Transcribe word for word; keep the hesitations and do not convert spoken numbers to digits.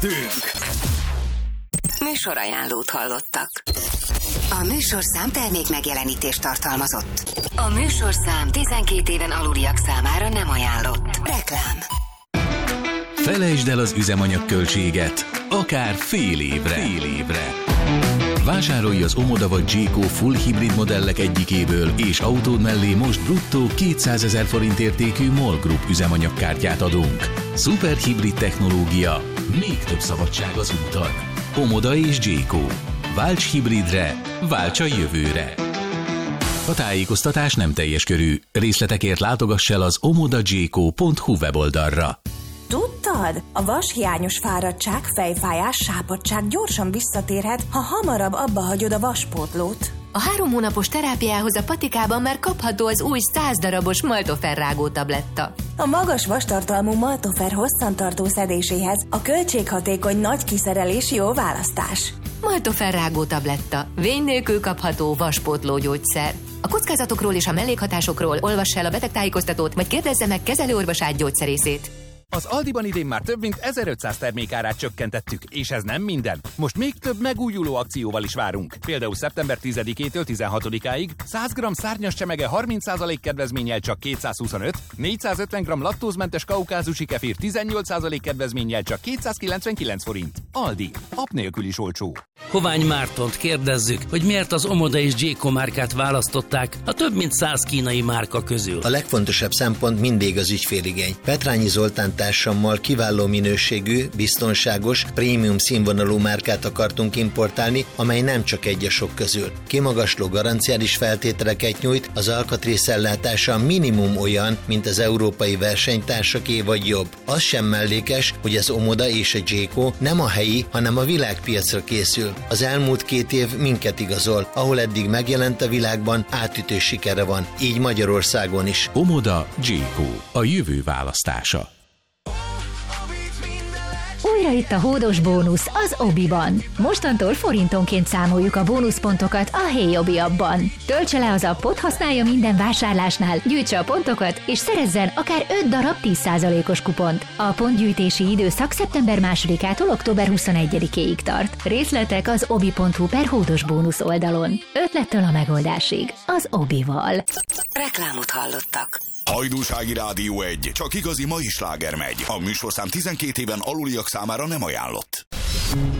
Műsorajánlót hallottak. A műsorszám termék megjelenítést tartalmazott. A műsorszám tizenkét éven aluliak számára nem ajánlott. Reklám. Felejtsd el az üzemanyagköltséget, akár fél évre. Fél évre. Vásárolj az Omoda vagy Jayco full hibrid modellek egyikéből, és autód mellé most bruttó kétszázezer forint értékű MOL Group üzemanyagkártyát adunk. Szuper hibrid technológia, még több szabadság az úton. Omoda és Jayco. Válts hibridre, válts a jövőre. A tájékoztatás nem teljes körű. Részletekért látogass el az omodajayco pont hu weboldalra. Tudtad? A vashiányos fáradtság, fejfájás, sápadtság gyorsan visszatérhet, ha hamarabb abba hagyod a vaspótlót. A három hónapos terápiához a Patikában már kapható az új száz darabos Maltofer rágó tabletta. A magas vastartalmú Maltofer hosszantartó szedéséhez a költséghatékony nagy kiszerelés jó választás. Maltofer rágó tabletta. Vény nélkül kapható vaspótló gyógyszer. A kockázatokról és a mellékhatásokról olvass el a betegtájékoztatót, vagy kérdezze meg kezelőorvosát, gyógyszerészét. Az Aldiban idén már több mint ezerötszáz termékárát csökkentettük, és ez nem minden. Most még több megújuló akcióval is várunk. Például szeptember tizedikétől tizenhatodikáig száz gramm szárnyas csemege harminc százalék kedvezménnyel csak kétszázhuszonöt, négyszázötven gramm laktózmentes kaukázusi kefir tizennyolc százalék kedvezménnyel csak kétszázkilencvenkilenc forint. Aldi, app nélkül is olcsó. Hovány Mártont kérdezzük, hogy miért az Omoda és Jayco márkát választották a több mint száz kínai márka közül. A legfontosabb szempont mindig az ügyféligény. Petrányi Zoltán társammal kiváló minőségű, biztonságos, prémium színvonalú márkát akartunk importálni, amely nem csak egy a sok közül. Kimagasló garanciális feltételeket nyújt, az alkatrészellátása minimum olyan, mint az európai versenytársaké vagy jobb. Az sem mellékes, hogy az Omoda és a Jayco nem a helyi, hanem a világpiacra készül. Az elmúlt két év minket igazol, ahol eddig megjelent a világban, átütő sikere van, így Magyarországon is. Omoda, Jayco, a jövő választása. Újra itt a hódos bónusz az Obiban. Mostantól forintonként számoljuk a bónuszpontokat a Hey Obi appban. Töltse le az appot, használja minden vásárlásnál, gyűjtse a pontokat, és szerezzen akár öt darab tíz százalékos kupont. A pontgyűjtési időszak szeptember másodikától október huszonegyedikéig tart. Részletek az obi pont hu per hódos bónusz oldalon. Ötlettől a megoldásig. Az Obival. Reklámot hallottak. Hajdúsági Rádió egy. Csak igazi mai sláger megy. A műsorszám tizenkét éven aluliak számára nem ajánlott.